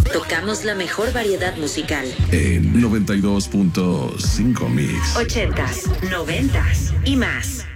Tocamos la mejor variedad musical. En 92.5 Mix. 80s, 90s y más.